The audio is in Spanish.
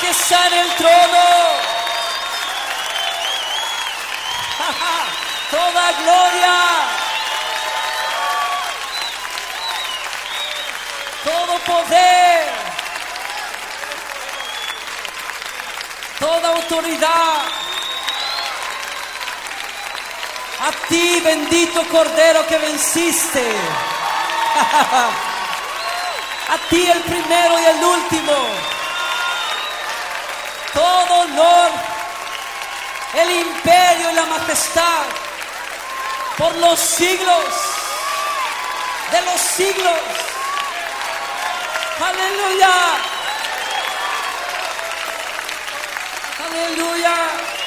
está en el trono. Toda gloria, todo poder, toda autoridad a ti, bendito Cordero que venciste. A ti, el primero y el último. Todo honor, el imperio y la majestad por los siglos de los siglos. Aleluya. Aleluya.